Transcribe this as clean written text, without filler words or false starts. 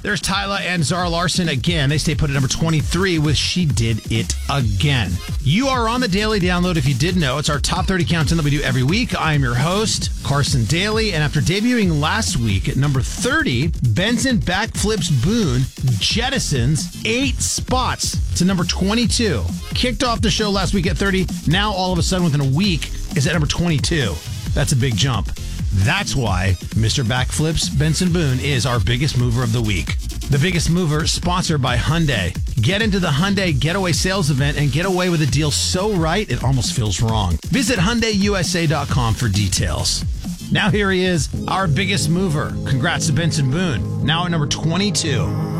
There's Tyla and Zara Larson again. They stay put at number 23 with She Did It Again. You are on the Daily Download if you didn't know. It's our top 30 countdown that we do every week. I am your host, Carson Daly. And after debuting last week at number 30, Benson Backflips Boone jettisons 8 spots to number 22. Kicked off the show last week at 30. Now all of a sudden within a week is at number 22. That's a big jump. That's why Mr. Backflips Benson Boone is our biggest mover of the week. The Biggest Mover, sponsored by Hyundai. Get into the Hyundai Getaway Sales Event and get away with a deal so right, it almost feels wrong. Visit HyundaiUSA.com for details. Now here he is, our biggest mover. Congrats to Benson Boone. Now at number 22.